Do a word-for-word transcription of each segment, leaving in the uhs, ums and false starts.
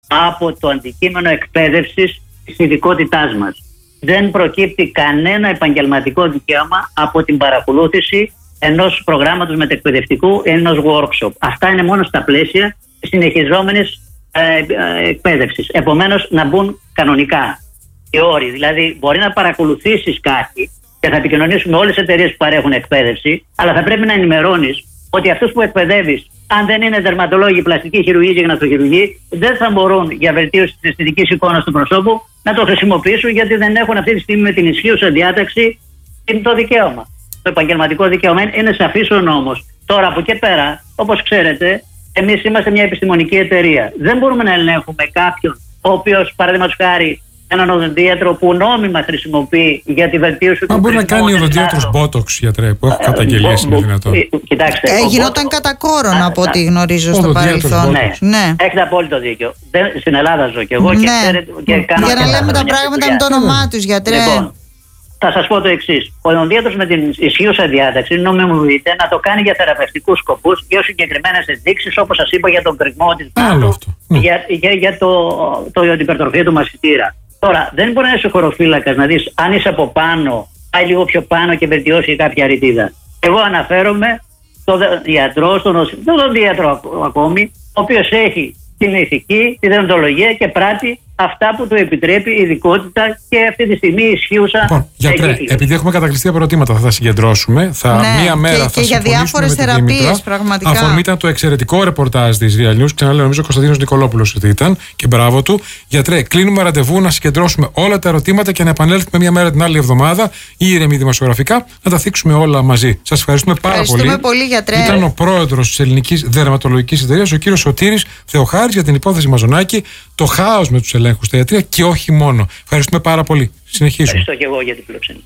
από το αντικείμενο εκπαίδευσης της ειδικότητάς μας. Δεν προκύπτει κανένα επαγγελματικό δικαίωμα από την παρακολούθηση ενός προγράμματος μετεκπαιδευτικού, ενός workshop. Αυτά είναι μόνο στα πλαίσια της συνεχιζόμενης ε, ε, εκπαίδευσης. Επομένως, να μπουν κανονικά οι όροι. Δηλαδή, μπορεί να παρακολουθήσεις κάτι και θα επικοινωνήσουμε όλες τις εταιρείες που παρέχουν εκπαίδευση, αλλά θα πρέπει να ενημερώνεις ότι αυτούς που εκπαιδεύεις, αν δεν είναι δερματολόγοι, πλαστικοί χειρουργοί και γνωστοχειρουργοί, δεν θα μπορούν για βελτίωση της αισθητικής εικόνας του προσώπου να το χρησιμοποιήσουν, γιατί δεν έχουν αυτή τη στιγμή με την ισχύουσα διάταξη το δικαίωμα. Το επαγγελματικό δικαίωμα είναι σαφής ο νόμος. Τώρα από εκεί πέρα, όπως ξέρετε, εμείς είμαστε μια επιστημονική εταιρεία. Δεν μπορούμε να ελέγχουμε κάποιον ο οποίος, παραδείγματος χάρη, έναν οδοντίατρο που νόμιμα χρησιμοποιεί για τη βελτίωση του. Αν μπορεί να κάνει ο οδοντίατρος μπότοξ, γιατρέ, που έχω καταγγελίες, είναι δυνατόν. Κοιτάξτε. Ε, γινόταν κατά κόρον από ό,τι γνωρίζω στο παρελθόν. Ναι, ναι. Έχετε απόλυτο δίκιο. Στην Ελλάδα ζω και εγώ, ναι. και, ξέρετε, και κάνω. Για να λέμε τα πράγματα με το όνομά τους, γιατρέ. Λοιπόν, θα σας πω το εξής. Ο οδοντίατρος με την ισχύουσα διάταξη νομιμοποιείται να το κάνει για θεραπευτικούς σκοπούς, για συγκεκριμένες ενδείξεις, όπως σας είπα, για τον κρυγμό της βάρου, για, για, για το, το, το, την υπερτροφία του μασιτήρα. Τώρα, δεν μπορεί να είσαι χωροφύλακας να δεις αν είσαι από πάνω, πάει λίγο πιο πάνω και βελτιώσει κάποια ρητίδα. Εγώ αναφέρομαι στον ιατρό, στον οδοντίατρο ακόμη, ο οποίος έχει την ηθική, τη δεοντολογία και πράττει αυτά που του επιτρέπει η ειδικότητα και αυτή τη στιγμή ισχύουσα. Λοιπόν, γιατρέ, επειδή έχουμε κατακλειστεί από ερωτήματα, θα τα συγκεντρώσουμε. Θα, ναι, μία μέρα και, θα και για διάφορες θεραπείες, πραγματικά. Αφορμή ήταν το εξαιρετικό ρεπορτάζ της Real News. Ξαναλέω, νομίζω ο Κωνσταντίνος Νικολόπουλος ότι ήταν και μπράβο του. Γιατρέ, κλείνουμε ραντεβού να συγκεντρώσουμε όλα τα ερωτήματα και να επανέλθουμε μία μέρα την άλλη εβδομάδα ή ηρεμή δημοσιογραφικά να τα θίξουμε όλα μαζί. Σας ευχαριστούμε πάρα ευχαριστούμε πολύ. πολύ, γιατρέ. Ήταν ο πρόεδρος της Ελληνικής Δερματολογικής Εταιρείας, ο κύριος Σωτήρης Θεοχάρης, για την υπόθεση Μαζονάκη, το χάος με τους ελέγχους στα ιατρεία και όχι μόνο. Ευχαριστούμε πάρα πολύ. Συνεχίζουμε. Ευχαριστώ και εγώ για την φιλοξενία.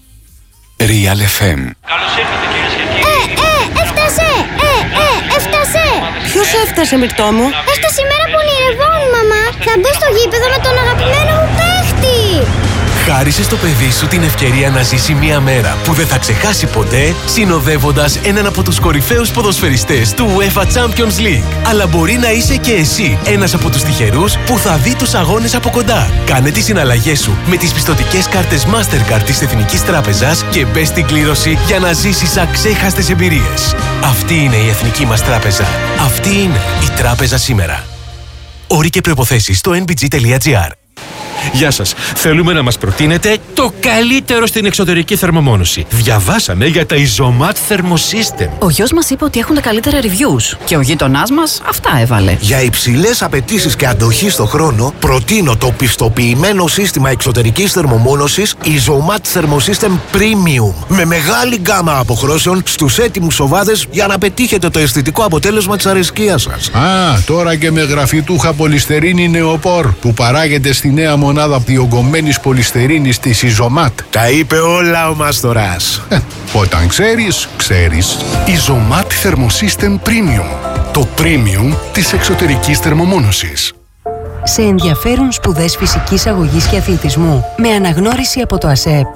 Real εφ εμ. Καλώς ήρθατε κυρίες και κύριοι. Ε, ε, έφτασε! Ε, ε, έφτασε! Ποιος έφτασε, Μυρτώ μου? Έφτασε η μέρα που ονειρευόμουν, μαμά. Θα μπω στο γήπεδο με τον αγαπημένο μου παίχτη. Χάρισε στο παιδί σου την ευκαιρία να ζήσει μία μέρα που δεν θα ξεχάσει ποτέ, συνοδεύοντας έναν από τους κορυφαίους ποδοσφαιριστές του UEFA Champions League. Αλλά μπορεί να είσαι και εσύ ένας από τους τυχερούς που θα δει τους αγώνες από κοντά. Κάνε τις συναλλαγές σου με τις πιστωτικές κάρτες Mastercard της Εθνικής Τράπεζας και μπες στην κλήρωση για να ζήσεις αξέχαστες εμπειρίες. Αυτή είναι η Εθνική μας Τράπεζα. Αυτή είναι η Τράπεζα σήμερα. Όροι και προϋποθέσεις στο εν μπι τζι τελεία τζι άρ. Γεια σας. Θέλουμε να μας προτείνετε το καλύτερο στην εξωτερική θερμομόνωση. Διαβάσαμε για τα Isomat Thermosystem. Ο γιος μας είπε ότι έχουν τα καλύτερα reviews και ο γείτονάς μας αυτά έβαλε. Για υψηλές απαιτήσεις και αντοχή στο χρόνο, προτείνω το πιστοποιημένο σύστημα εξωτερικής θερμομόνωσης Isomat Thermosystem Premium. Με μεγάλη γκάμα αποχρώσεων στους έτοιμους σοβάδες για να πετύχετε το αισθητικό αποτέλεσμα της αρεσκίας σας. Α, τώρα και με γραφιτούχα πολυστερίνη νεοπόρ που παράγεται στη νέα μονάδα διογκωμένης πολυστερίνης της Isomat. Τα είπε όλα ο Μάστορας. Ε, όταν ξέρεις, ξέρεις. Isomat Thermosystem Premium. Το premium της εξωτερικής θερμομόνωσης. Σε ενδιαφέρουν σπουδές φυσικής αγωγής και αθλητισμού με αναγνώριση από το ΑΣΕΠ.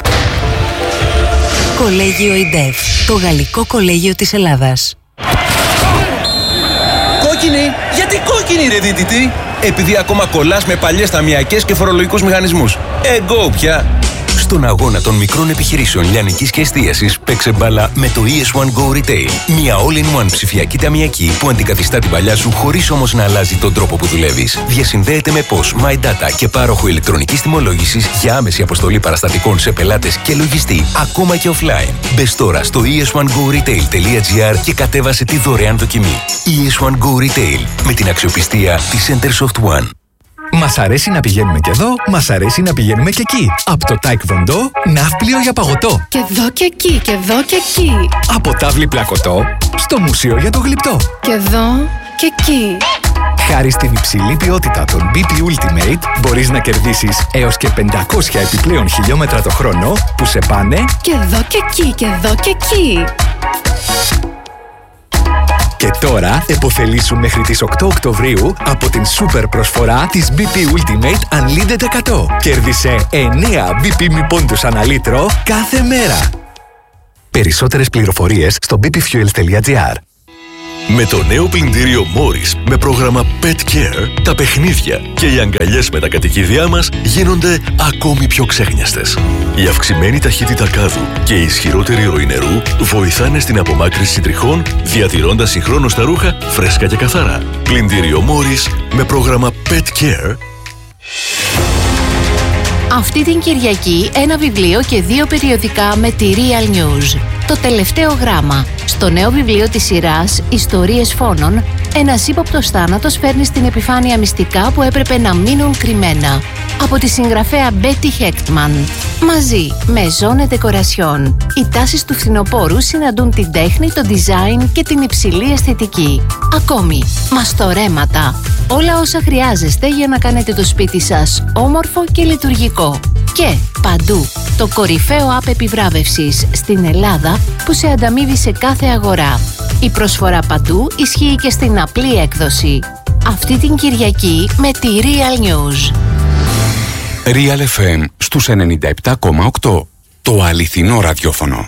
Κολέγιο ΙΝΤΕΦ, το γαλλικό κολέγιο της Ελλάδας. Κόκκινη! Γιατί κόκκινη, ρε δίτητη? Επειδή ακόμα κολλάς με παλιές ταμιακές και φορολογικούς μηχανισμούς. Εγκό πια! Στον αγώνα των μικρών επιχειρήσεων λιανικής και εστίασης παίξε μπάλα με το ι ες one Go Retail. Μια all-in-one ψηφιακή ταμιακή που αντικαθιστά την παλιά σου χωρίς όμως να αλλάζει τον τρόπο που δουλεύεις. Διασυνδέεται με P O S, MyData και πάροχο ηλεκτρονικής τιμολόγησης για άμεση αποστολή παραστατικών σε πελάτες και λογιστή, ακόμα και offline. Μπες τώρα στο ι ες one go retail τελεία τζι άρ και κατέβασε τη δωρεάν δοκιμή. ι ες one Go Retail, με την αξιοπιστία της Centersoft One. Μας αρέσει να πηγαίνουμε και εδώ, μας αρέσει να πηγαίνουμε και εκεί. Από το Taekwondo, ναύπλιο για παγωτό. Και εδώ και εκεί, και εδώ και εκεί. Από τάβλη πλακωτό, στο μουσείο για το γλυπτό. Και εδώ και εκεί. Χάρη στην υψηλή ποιότητα των μπι πι Ultimate, μπορείς να κερδίσεις έως και πεντακόσια επιπλέον χιλιόμετρα το χρόνο που σε πάνε και εδώ και εκεί, και εδώ και εκεί. Και τώρα επωφελήσου μέχρι τις οκτώ Οκτωβρίου από την σούπερ προσφορά της μπι πι Ultimate Unlimited εκατό. Κέρδισε εννέα μπι πι μη πόντους ανά λίτρο κάθε μέρα. Περισσότερες πληροφορίες στο μπι πι fuels τελεία τζι άρ. Με το νέο πλυντήριο Morris με πρόγραμμα Pet Care, τα παιχνίδια και οι αγκαλιές με τα κατοικίδια μας γίνονται ακόμη πιο ξέχνιαστες. Η αυξημένη ταχύτητα κάδου και η ισχυρότερη ροή νερού βοηθάνε στην απομάκρυνση τριχών, διατηρώντας συγχρόνως τα ρούχα φρέσκα και καθαρά. Πλυντήριο Morris με πρόγραμμα Pet Care. Αυτή την Κυριακή ένα βιβλίο και δύο περιοδικά με τη Real News. Το τελευταίο γράμμα. Στο νέο βιβλίο της σειράς «Ιστορίες φόνων», ένας ύποπτος θάνατος φέρνει στην επιφάνεια μυστικά που έπρεπε να μείνουν κρυμμένα. Από τη συγγραφέα Betty Hechtman. Μαζί με Zone Decoration. Οι τάσεις του φθινοπόρου συναντούν την τέχνη, το design και την υψηλή αισθητική. Ακόμη, μαστορέματα. Όλα όσα χρειάζεστε για να κάνετε το σπίτι σας όμορφο και λειτουργικό. Και παντού, το κορυφαίο app επιβράβευσης στην Ελλάδα που σε ανταμείβει σε κάθε αγορά. Η προσφορά παντού ισχύει και στην απλή έκδοση. Αυτή την Κυριακή με τη Real News. Real εφ εμ στους ενενήντα επτά κόμμα οκτώ. Το αληθινό ραδιόφωνο.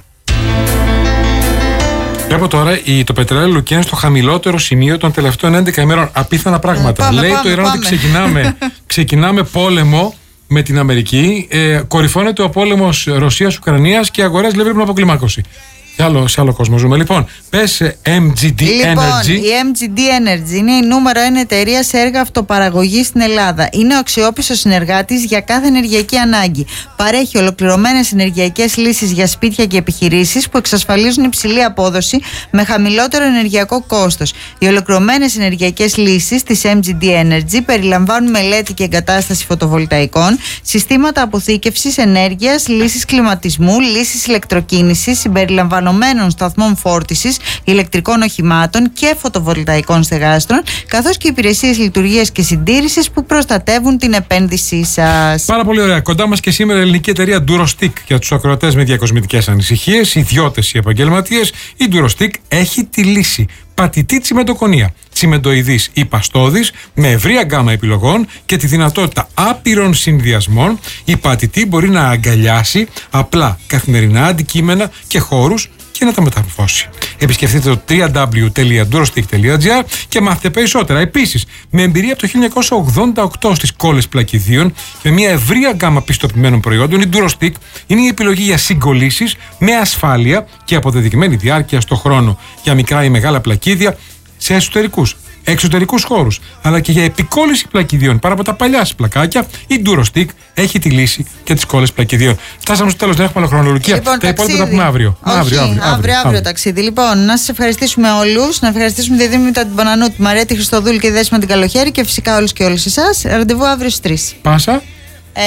Βλέπω τώρα το πετρέλαιο Λουκιάν στο χαμηλότερο σημείο των τελευταίων έντεκα ημέρων. Απίθανα πράγματα. Πάμε, Λέει πάμε, το Ιράν ότι ξεκινάμε, ξεκινάμε πόλεμο με την Αμερική. Ε, κορυφώνεται ο πόλεμος Ρωσίας-Ουκρανίας και οι αγορές λέει βλέπουν αποκλιμάκωση. Σε άλλο, σε άλλο κόσμο ζούμε. Λοιπόν, πες εμ τζι ντι λοιπόν, Energy. Η εμ τζι ντι Energy είναι η νούμερο ένα εταιρεία σε έργα αυτοπαραγωγής στην Ελλάδα. Είναι ο αξιόπιστος συνεργάτης για κάθε ενεργειακή ανάγκη. Παρέχει ολοκληρωμένες ενεργειακές λύσεις για σπίτια και επιχειρήσεις που εξασφαλίζουν υψηλή απόδοση με χαμηλότερο ενεργειακό κόστος. Οι ολοκληρωμένες ενεργειακές λύσεις της εμ τζι ντι Energy περιλαμβάνουν μελέτη και εγκατάσταση φωτοβολταϊκών, συστήματα αποθήκευσης ενέργειας, λύσεις κλιματισμού, λύσεις ηλεκτροκίνησης, συμπεριλαμβανομένων σταθμών φόρτισης, ηλεκτρικών οχημάτων και φωτοβολταϊκών στεγάστρων, καθώς και υπηρεσίες λειτουργίας και συντήρησης που προστατεύουν την επένδυσή σας. Πάρα πολύ ωραία. Κοντά μας και σήμερα η ελληνική εταιρεία Durostick για τους ακροατές με διακοσμητικές ανησυχίες, ιδιώτες ή επαγγελματίες. Η Durostick έχει τη λύση. Πατητή τσιμεντοκονία, τσιμεντοειδής ή παστόδης, με ευρία γκάμα επιλογών και τη δυνατότητα άπειρων συνδυασμών, η πατητή μπορεί να αγκαλιάσει απλά καθημερινά αντικείμενα και χώρους και να τα μεταμορφώσει. Επισκεφτείτε το double-u double-u double-u τελεία durostick τελεία gr και μάθετε περισσότερα. Επίσης, με εμπειρία από το χίλια εννιακόσια ογδόντα οκτώ στις κόλλες πλακιδίων, με μια ευρία γκάμα πιστοποιημένων προϊόντων, η Durostick είναι η επιλογή για συγκολλήσεις με ασφάλεια και αποδεδειγμένη διάρκεια στο χρόνο για μικρά ή μεγάλα πλακίδια σε εσωτερικούς, εξωτερικούς χώρους, αλλά και για επικόλληση πλακιδίων. Παρά από τα παλιά πλακάκια, η Durostick έχει τη λύση και τις κόλλες πλακιδίων. Φτάσαμε στο τέλος, δεν έχουμε άλλο χρονολογία. Λοιπόν, τα υπόλοιπα τα πούμε αύριο. Όχι, αύριο, αύριο, αύριο, αύριο, αύριο ταξίδι. Λοιπόν, να σας ευχαριστήσουμε όλους. Να ευχαριστήσουμε τη Δήμητρα την Πανανού, τη Μαρία τη Χριστοδούλη και τη Δέσποινα την Καλοχέρη και φυσικά όλους και όλες εσάς. Ραντεβού αύριο στις τρεις. Πάσα. Ε,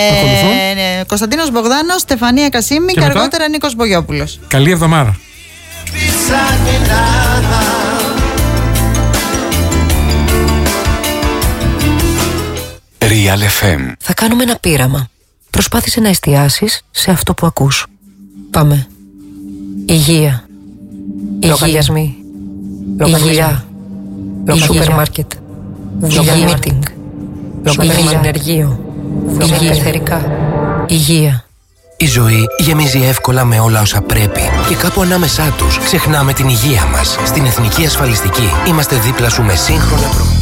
ε, Κωνσταντίνος Μπογδάνος, Στεφανία Κασίμη και, και αργότερα Νίκος Μπογιόπουλος. Καλή εβδομάδα. Real εφ εμ. Θα κάνουμε ένα πείραμα. Προσπάθησε να εστιάσεις σε αυτό που ακούς. Πάμε. Υγεία. Λογαριασμοί. Υγεία. Σούπερ μάρκετ. Υγεία μίτινγκ. Ενεργείο. Υγεία. Υγεία. Η ζωή γεμίζει εύκολα με όλα όσα πρέπει και κάπου ανάμεσά τους ξεχνάμε την υγεία μας. Στην Εθνική Ασφαλιστική είμαστε δίπλα σου με σύγχρονα προ...